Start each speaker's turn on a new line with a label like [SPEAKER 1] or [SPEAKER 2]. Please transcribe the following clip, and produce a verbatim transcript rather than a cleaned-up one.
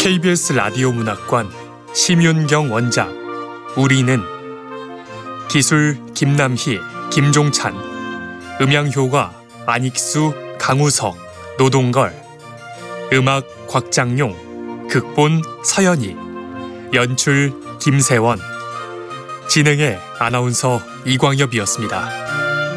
[SPEAKER 1] 케이비에스 라디오 문학관 심윤경 원작, 우리는, 기술 김남희, 김종찬, 음향효과 안익수, 강우석, 노동걸, 음악 곽장용, 극본 서연이, 연출 김세원, 진행의 아나운서 이광엽이었습니다.